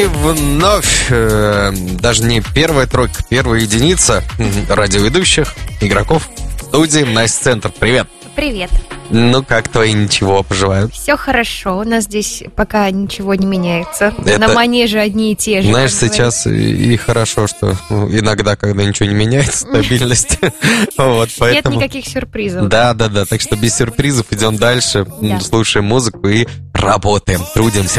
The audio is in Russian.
Вновь, даже не первая тройка, первая единица радиоведущих, игроков в студии. Настя, Центр, привет. Привет. Ну, как твои ничего поживают? Все хорошо, у нас здесь пока ничего не меняется. Это, на манеже одни и те же. знаешь, сейчас и хорошо, что иногда, когда ничего не меняется, стабильность. Нет никаких сюрпризов. Да, так что без сюрпризов идем дальше, слушаем музыку и работаем, трудимся.